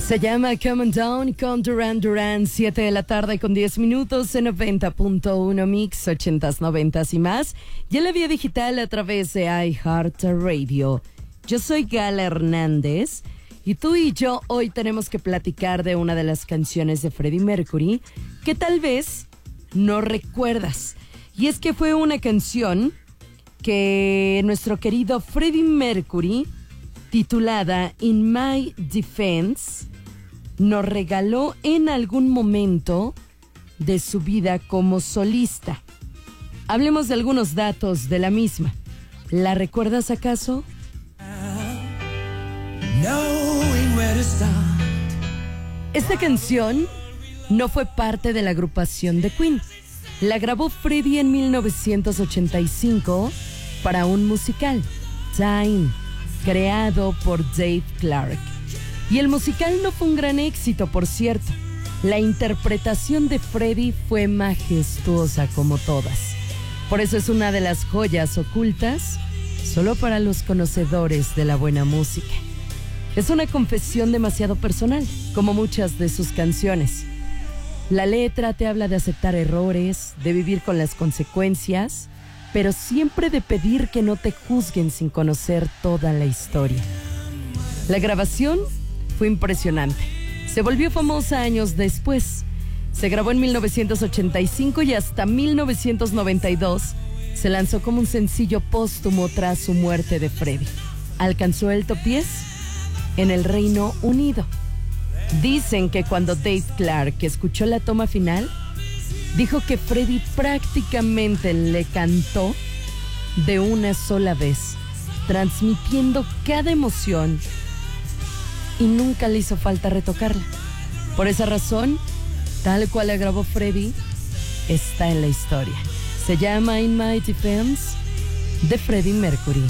Se llama Come On Down con Duran Duran, 7 de la tarde con 10 minutos en 90.1 Mix, 80s, 90s y más. Y en la vía digital a través de iHeartRadio. Yo soy Gala Hernández y tú y yo hoy tenemos que platicar de una de las canciones de Freddie Mercury que tal vez no recuerdas. Y es que fue una canción que nuestro querido Freddie Mercury, titulada In My Defense, nos regaló en algún momento de su vida como solista. Hablemos de algunos datos de la misma. ¿La recuerdas acaso? Esta canción no fue parte de la agrupación de Queen. La grabó Freddie en 1985 para un musical, Time, creado por Dave Clark. Y el musical no fue un gran éxito, por cierto. La interpretación de Freddie fue majestuosa como todas. Por eso es una de las joyas ocultas solo para los conocedores de la buena música. Es una confesión demasiado personal, como muchas de sus canciones. La letra te habla de aceptar errores, de vivir con las consecuencias, pero siempre de pedir que no te juzguen sin conocer toda la historia. La grabación fue impresionante. Se volvió famosa años después. Se grabó en 1985 y hasta 1992 se lanzó como un sencillo póstumo tras su muerte de Freddie. Alcanzó el top 10 en el Reino Unido. Dicen que cuando Dave Clark escuchó la toma final, dijo que Freddie prácticamente le cantó de una sola vez, transmitiendo cada emoción y nunca le hizo falta retocarla. Por esa razón, tal cual la grabó Freddie, está en la historia. Se llama In My Defense de Freddie Mercury.